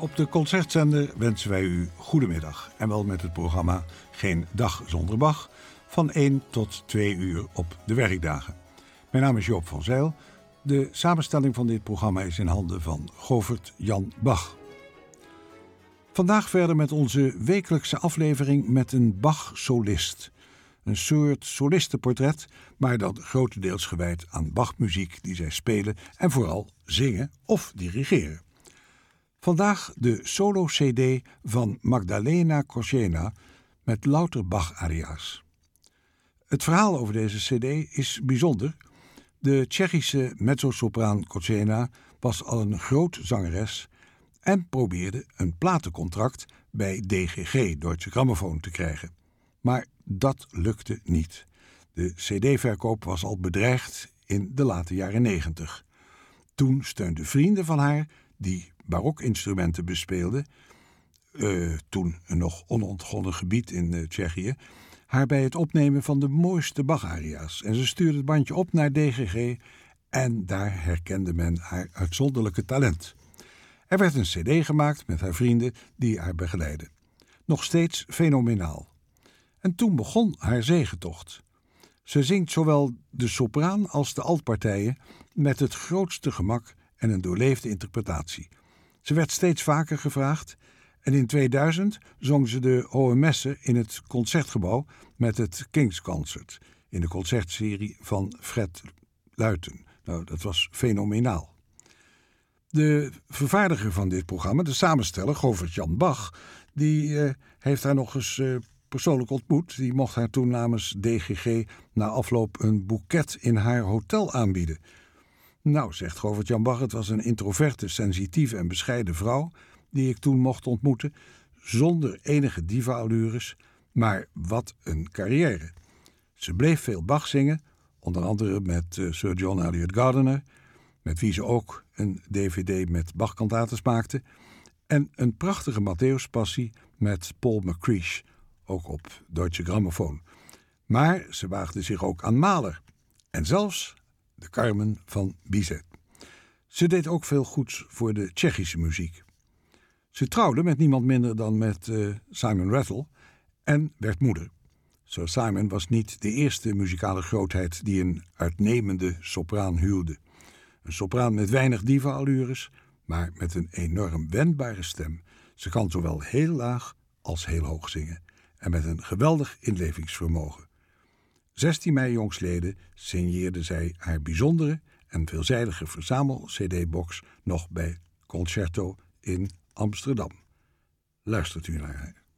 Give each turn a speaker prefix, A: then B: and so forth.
A: Op de Concertzender wensen wij u goedemiddag en wel met het programma Geen Dag Zonder Bach van 1 tot 2 uur op de werkdagen. Mijn naam is Joop van Zijl. De samenstelling van dit programma is in handen van Govert Jan Bach. Vandaag verder met onze wekelijkse aflevering met een Bach-solist. Een soort solistenportret, maar dat grotendeels gewijd aan Bach-muziek die zij spelen en vooral zingen of dirigeren. Vandaag de solo-cd van Magdalena Korzena met louter Bach-aria's. Het verhaal over deze cd is bijzonder. De Tsjechische mezzosopraan Korzena was al een groot zangeres en probeerde een platencontract bij DGG, Deutsche Grammophon, te krijgen. Maar dat lukte niet. De cd-verkoop was al bedreigd in de late jaren 90. Toen steunden vrienden van haar, die barokinstrumenten bespeelden, toen een nog onontgonnen gebied in Tsjechië, haar bij het opnemen van de mooiste Bach-aria's. En ze stuurde het bandje op naar DGG en daar herkende men haar uitzonderlijke talent. Er werd een cd gemaakt met haar vrienden die haar begeleidden. Nog steeds fenomenaal. En toen begon haar zegentocht. Ze zingt zowel de sopraan als de altpartijen met het grootste gemak en een doorleefde interpretatie. Ze werd steeds vaker gevraagd en in 2000 zong ze de Hohe Messe in het Concertgebouw met het King's Concert in de concertserie van Fred Luiten. Nou, dat was fenomenaal. De vervaardiger van dit programma, de samensteller, Govert Jan Bach, die heeft haar nog eens persoonlijk ontmoet. Die mocht haar toen namens DGG na afloop een boeket in haar hotel aanbieden. Nou, zegt Govert Jan Bach, het was een introverte, sensitieve en bescheiden vrouw die ik toen mocht ontmoeten, zonder enige diva-allures, maar wat een carrière. Ze bleef veel Bach zingen, onder andere met Sir John Eliot Gardiner, met wie ze ook een dvd met Bach-kantates maakte, en een prachtige Matthäuspassie met Paul McCreesh, ook op Deutsche Grammophon. Maar ze waagde zich ook aan Mahler en zelfs de Carmen van Bizet. Ze deed ook veel goeds voor de Tsjechische muziek. Ze trouwde met niemand minder dan met Simon Rattle en werd moeder. Sir Simon was niet de eerste muzikale grootheid die een uitnemende sopraan huwde. Een sopraan met weinig diva-allures, maar met een enorm wendbare stem. Ze kan zowel heel laag als heel hoog zingen en met een geweldig inlevingsvermogen. 16 mei jongstleden signeerde zij haar bijzondere en veelzijdige verzamel-cd-box nog bij Concerto in Amsterdam. Luistert u naar haar.